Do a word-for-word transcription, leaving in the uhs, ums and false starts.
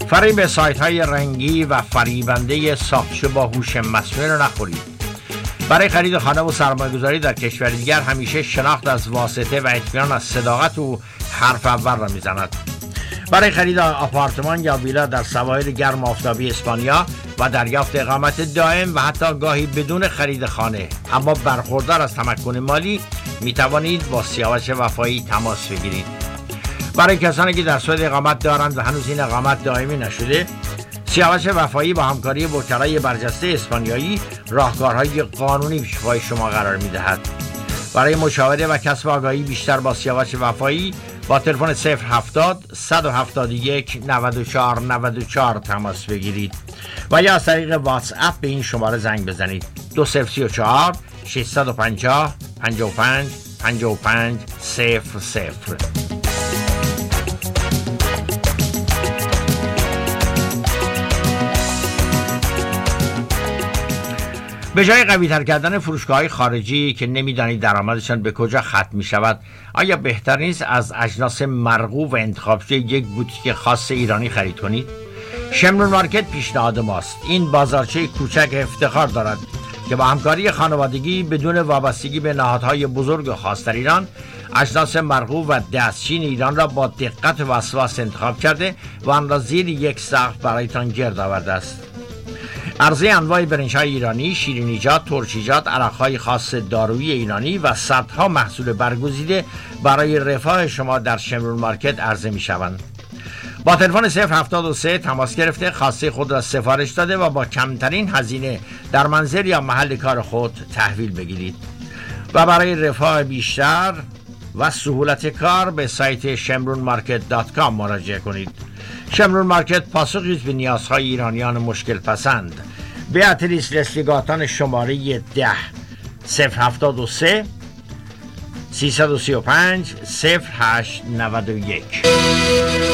فریب سایت های رنگی و فریبنده ساخته با هوش مصنوعی رو نخورید. برای خرید خانه و سرمایه‌گذاری در کشور دیگر همیشه شناخت از واسطه و اطمینان از صداقت و حرف اول را میزند. برای خرید آپارتمان یا ویلا در سواحل گرم آفتابی اسپانیا و دریافت اقامت دائم و حتی گاهی بدون خرید خانه اما برخوردار از تمکن مالی می توانید با سیاوش وفایی تماس بگیرید. برای کسانی که در سوئد اقامت دارند و هنوز این اقامت دائمی نشده، سیاوش وفایی با همکاری وکلای برجسته اسپانیایی راهکارهای قانونی پیش پای شما قرار می دهد. برای مشاوره و کسب آگاهی بیشتر با سیاوش وفایی با تلفن صفر هفتاد صد و هفتاد و یک نود و چهار نود و چهار تماس بگیرید و یا از طریق واتس اپ به این شماره زنگ بزنید دو صفر سی و چهار ششصد و پنجاه پنجاه و پنج پنجاه و پنج صفر صفر. به جای قوی تر کردن فروشگاه‌های خارجی که نمیدانید درآمدشان به کجا ختم می شود، آیا بهتر نیست از اجناس مرغوب و انتخاب شده یک بوتیک خاص ایرانی خرید کنید؟ شمرون مارکت پیشنهاد ماست. این بازارچه کوچک افتخار دارد که با همکاری خانوادگی بدون وابستگی به نهادهای بزرگ و خاص در ایران اجناس مرغوب و دستچین ایران را با دقت و وسواس انتخاب کرده و آن را زیر یک سقف برایتان گرد آورده است. عرضه انواع برنج‌های ایرانی، شیرینیجات، ترشیجات، عرق‌های خاص دارویی ایرانی و صدها محصول برگزیده برای رفاه شما در شمرون مارکت عرضه می‌شوند. با تلفن صفر هفتاد و سه تماس گرفته خواسته خود را سفارش داده و با کمترین هزینه در منزل یا محل کار خود تحویل بگیرید و برای رفاه بیشتر و سهولت کار به سایت شمرون مارکت دات کام مراجعه کنید. شمرون مارکت پاسخی است به نیازهای ایرانیان مشکل پسند. بیاتریس لسلیگاتان شماره ده صفر هفتاد و سه سیصد و سی و پنج صفر هشت نود و یک.